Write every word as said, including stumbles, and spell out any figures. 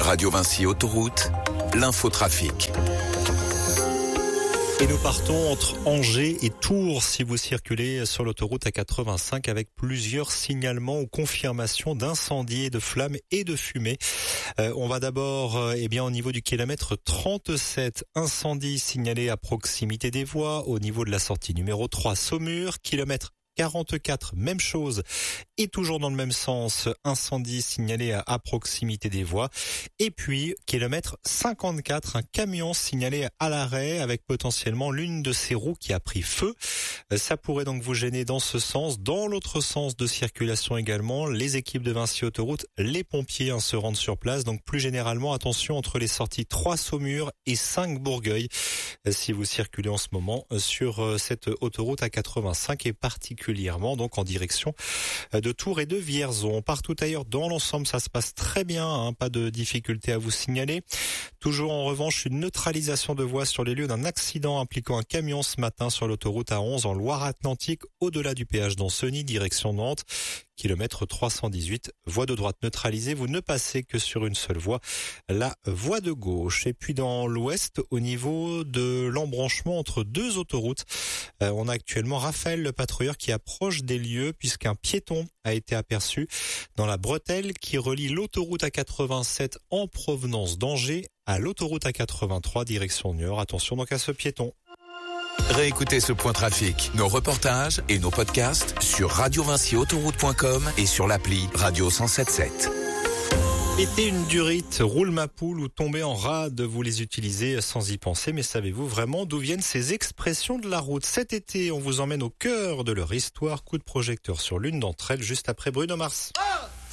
Radio Vinci Autoroute, l'infotrafic. Et nous partons entre Angers et Tours si vous circulez sur l'autoroute A quatre-vingt-cinq avec plusieurs signalements ou confirmations d'incendies, et de flammes et de fumée. Euh, on va d'abord euh, eh bien au niveau du kilomètre trente-sept, incendie signalé à proximité des voies au niveau de la sortie numéro trois Saumur, kilomètre quarante-quatre, même chose, et toujours dans le même sens, incendie signalé à, à proximité des voies. Et puis, kilomètre cinquante-quatre, un camion signalé à l'arrêt avec potentiellement l'une de ses roues qui a pris feu. Ça pourrait donc vous gêner dans ce sens. Dans l'autre sens de circulation également, les équipes de Vinci Autoroute, les pompiers hein, se rendent sur place. Donc plus généralement, attention entre les sorties trois Saumur et cinq Bourgueil si vous circulez en ce moment sur cette autoroute A quatre-vingt-cinq et particulièrement donc en direction de Tours et de Vierzon. Partout ailleurs dans l'ensemble, ça se passe très bien, hein, pas de difficulté à vous signaler. Toujours en revanche, une neutralisation de voies sur les lieux d'un accident impliquant un camion ce matin sur l'autoroute A onze en Loire-Atlantique, au-delà du péage d'Ancenis, direction Nantes. Kilomètre trois cent dix-huit, voie de droite neutralisée, vous ne passez que sur une seule voie, la voie de gauche. Et puis dans l'ouest, au niveau de l'embranchement entre deux autoroutes, euh, on a actuellement Raphaël le patrouilleur qui approche des lieux puisqu'un piéton a été aperçu dans la bretelle qui relie l'autoroute A quatre-vingt-sept en provenance d'Angers à l'autoroute A quatre-vingt-trois direction Niort. Attention donc à ce piéton. Réécoutez ce point trafic, nos reportages et nos podcasts sur radio vinci autoroute point com et sur l'appli Radio cent soixante-dix-sept sept. Été une durite, roule ma poule ou tomber en rade, vous les utilisez sans y penser, mais savez-vous vraiment d'où viennent ces expressions de la route? Cet été, on vous emmène au cœur de leur histoire, coup de projecteur sur l'une d'entre elles juste après Bruno Mars.